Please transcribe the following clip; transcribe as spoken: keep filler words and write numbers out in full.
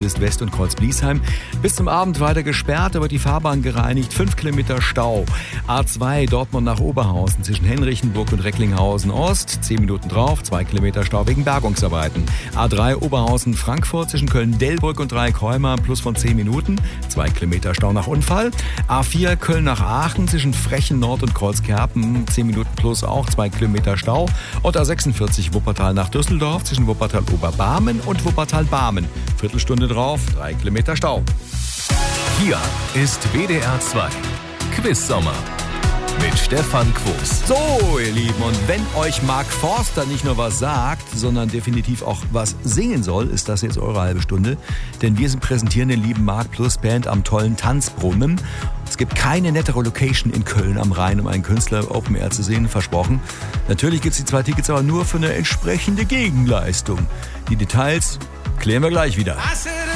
Ist-West und Kreuz-Bliesheim. Bis zum Abend weiter gesperrt, aber die Fahrbahn gereinigt. Fünf Kilometer Stau. A zwei Dortmund nach Oberhausen zwischen Henrichenburg und Recklinghausen Ost. Zehn Minuten drauf, zwei Kilometer Stau wegen Bergungsarbeiten. A drei Oberhausen-Frankfurt zwischen Köln-Delbrück und Dreieckholmer plus von zehn Minuten. Zwei Kilometer Stau nach Unfall. A vier Köln nach Aachen zwischen Frechen Nord und Kreuzkerpen. zehn Minuten plus auch, zwei Kilometer Stau. Und A sechsundvierzig Wuppertal nach Düsseldorf zwischen Wuppertal-Oberbarmen und Wuppertal-Barmen. Viertelstunde drauf, drei Kilometer Stau. Hier ist W D R zwei Quiz-Sommer mit Stefan Quos. So, ihr Lieben, und wenn euch Mark Forster nicht nur was sagt, sondern definitiv auch was singen soll, ist das jetzt eure halbe Stunde. Denn wir präsentieren den lieben Mark Plus Band am tollen Tanzbrunnen. Es gibt keine nettere Location in Köln am Rhein, um einen Künstler Open Air zu sehen, versprochen. Natürlich gibt es die zwei Tickets aber nur für eine entsprechende Gegenleistung. Die Details klären wir gleich wieder.